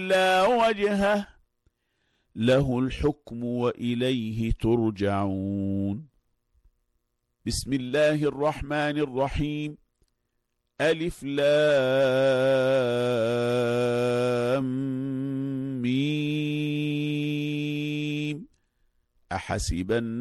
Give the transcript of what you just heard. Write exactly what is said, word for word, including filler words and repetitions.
إلا وجهه له الحكم وإليه ترجعون. بسم الله الرحمن الرحيم. ألف لام ميم. أحسب